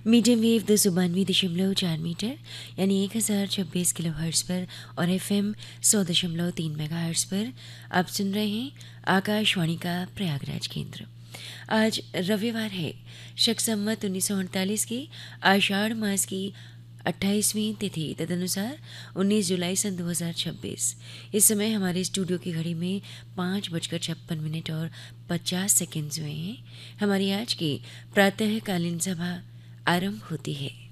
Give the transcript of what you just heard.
Medium wave 292.4 metre यानी 1026 kilo hertz पर और FM 100.3 मेगा हर्ट्ज पर आप सुन रहे हैं आकाशवाणी का प्रयागराज केंद्र। आज रविवार है, शक संवत 1948 की आषाढ़ मास की 28वीं तिथि तदनुसार 19 जुलाई सन 2026। इस समय हमारे स्टूडियो की घड़ी में 5:56 और 50 सेकंड्स हुए हैं। हमारी आज की प्रातःकालीन सभा आरंभ होती है।